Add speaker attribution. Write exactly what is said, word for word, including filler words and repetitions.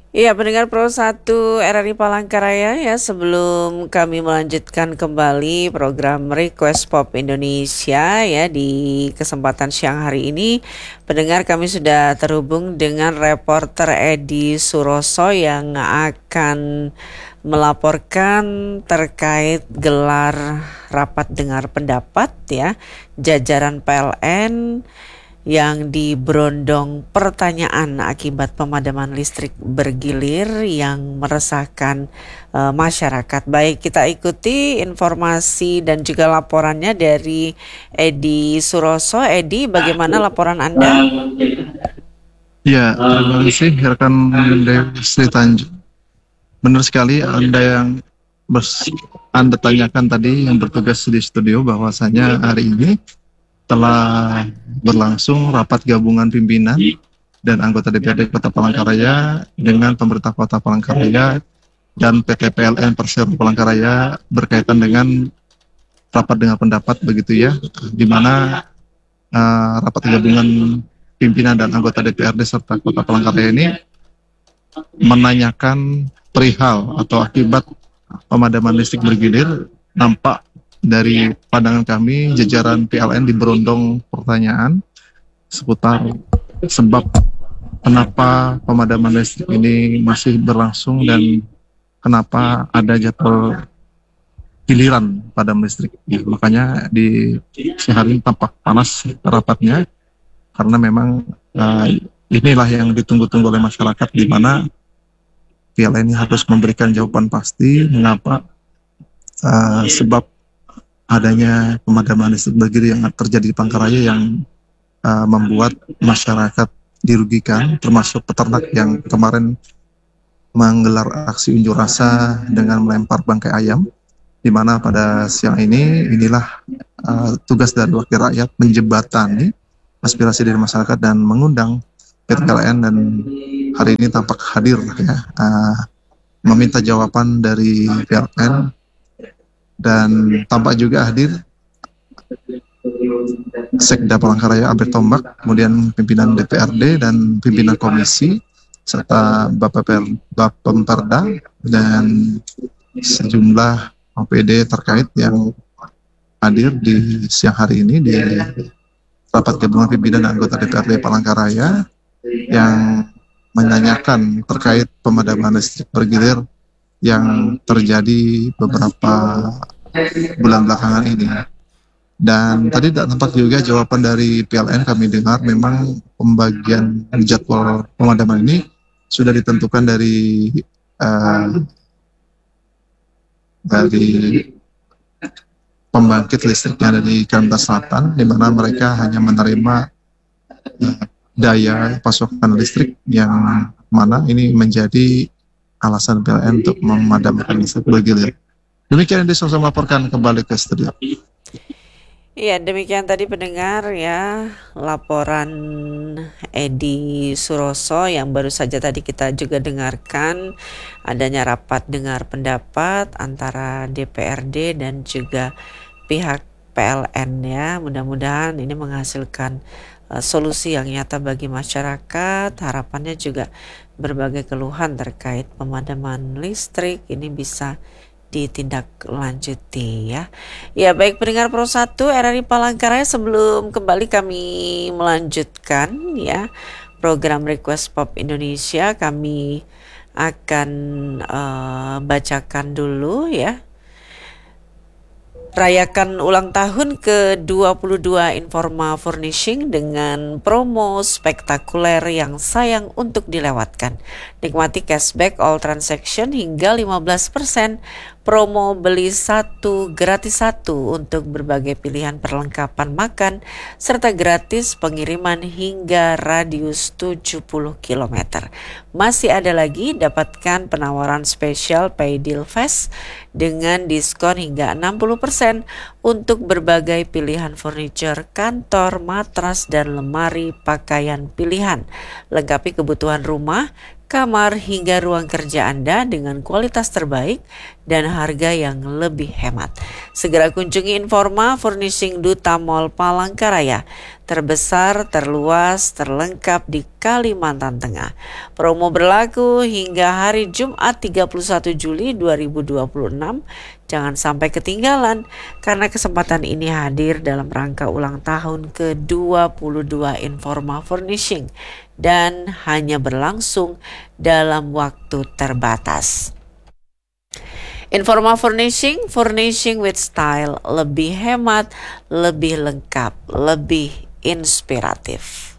Speaker 1: Iya, pendengar Pro satu R R I Palangkaraya ya, sebelum kami melanjutkan kembali program Request Pop Indonesia ya di kesempatan siang hari ini, pendengar kami sudah terhubung dengan reporter Edi Suroso yang akan melaporkan terkait gelar rapat dengar pendapat ya jajaran P L N yang diberondong pertanyaan akibat pemadaman listrik bergilir yang meresahkan uh, masyarakat. Baik, kita ikuti informasi dan juga laporannya dari Edi Suroso. Edi, bagaimana laporan Anda?
Speaker 2: Ya, terima kasih rekan Dewi Sri Tanjung. Benar sekali Anda yang bers- Anda tanyakan tadi yang bertugas di studio bahwasanya hari ini telah berlangsung rapat gabungan pimpinan dan anggota D P R D Kota Palangkaraya dengan pemerintah Kota Palangkaraya dan P T P L N Persero Palangkaraya berkaitan dengan rapat dengar pendapat begitu ya, di mana uh, rapat gabungan pimpinan dan anggota D P R D serta Kota Palangkaraya ini menanyakan perihal atau akibat pemadaman listrik bergilir. Nampak dari pandangan kami jajaran P L N diberondong pertanyaan seputar sebab kenapa pemadaman listrik ini masih berlangsung dan kenapa ada jadwal giliran padam listrik. Ya, makanya di siang hari ini tampak panas rapatnya karena memang uh, inilah yang ditunggu-tunggu oleh masyarakat, di mana P L N ini harus memberikan jawaban pasti mengapa uh, sebab adanya pemadaman listrik bergilir yang terjadi di Palangkaraya yang uh, membuat masyarakat dirugikan, termasuk peternak yang kemarin menggelar aksi unjuk rasa dengan melempar bangkai ayam, di mana pada siang ini inilah uh, tugas dari wakil rakyat menjembatani aspirasi dari masyarakat dan mengundang P T P L N, dan hari ini tampak hadir ya, uh, meminta jawaban dari P L N, dan tampak juga hadir Sekda Palangkaraya Albert Tombak, kemudian pimpinan D P R D dan pimpinan komisi serta Bapak Bapemperda dan sejumlah O P D terkait yang hadir di siang hari ini di rapat gabungan pimpinan dan anggota D P R D Palangkaraya yang menanyakan terkait pemadaman listrik bergilir yang terjadi beberapa bulan belakangan ini. Dan tadi tampak juga jawaban dari P L N kami dengar, memang pembagian jadwal pemadaman ini sudah ditentukan dari uh, dari pembangkit listrik yang ada di Kalimantan Selatan, di mana mereka hanya menerima uh, daya pasokan listrik yang mana ini menjadi alasan P L N untuk memadamkan listrik bergilir. Demikian yang saya melaporkan kembali ke studio.
Speaker 1: Iya, demikian tadi pendengar ya laporan Edi Suroso yang baru saja tadi kita juga dengarkan, adanya rapat dengar pendapat antara D P R D dan juga pihak P L N ya. Mudah-mudahan ini menghasilkan uh, solusi yang nyata bagi masyarakat. Harapannya juga berbagai keluhan terkait pemadaman listrik ini bisa ditindaklanjuti ya. Ya, baik pendengar Pro satu R R I Palangkaraya, sebelum kembali kami melanjutkan ya program Request Pop Indonesia, kami akan uh, bacakan dulu ya. Rayakan ulang tahun ke dua puluh dua Informa Furnishing dengan promo spektakuler yang sayang untuk dilewatkan. Nikmati cashback all transaction hingga lima belas persen, promo beli satu gratis satu untuk berbagai pilihan perlengkapan makan, serta gratis pengiriman hingga radius tujuh puluh kilometer. Masih ada lagi, dapatkan penawaran spesial Pay Deal Fest dengan diskon hingga enam puluh persen untuk berbagai pilihan furniture kantor, matras, dan lemari pakaian pilihan. Lengkapi kebutuhan rumah kamar hingga ruang kerja Anda dengan kualitas terbaik dan harga yang lebih hemat. Segera kunjungi Informa Furnishing Duta Mall Palangkaraya, terbesar, terluas, terlengkap di Kalimantan Tengah. Promo berlaku hingga hari Jumat tiga puluh satu Juli dua ribu dua puluh enam. Jangan sampai ketinggalan karena kesempatan ini hadir dalam rangka ulang tahun ke dua puluh dua Informa Furnishing dan hanya berlangsung dalam waktu terbatas. Informa Furnishing, furnishing with style, lebih hemat, lebih lengkap, lebih inspiratif.